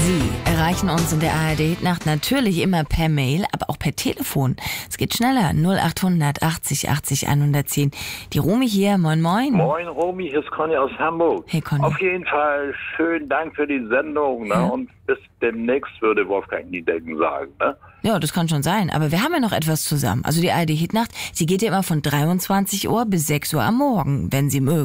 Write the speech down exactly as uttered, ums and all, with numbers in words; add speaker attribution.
Speaker 1: Sie erreichen uns in der A R D-Nacht natürlich immer per Mail, aber auch per Telefon. Es geht schneller. null acht hundert achtzig achtzig hundertzehn. Die Romy hier. Moin, moin.
Speaker 2: Moin, Romy. Hier ist Conny aus Hamburg.
Speaker 1: Hey, Conny.
Speaker 2: Auf jeden Fall schönen Dank für die Sendung. Ne?
Speaker 1: Ja.
Speaker 2: Und bis demnächst, würde Wolfgang Niedecken sagen. Ne?
Speaker 1: Ja, das kann schon sein. Aber wir haben ja noch etwas zusammen. Also die A R D-Hitnacht, sie geht ja immer von dreiundzwanzig Uhr bis sechs Uhr am Morgen, wenn Sie mögen.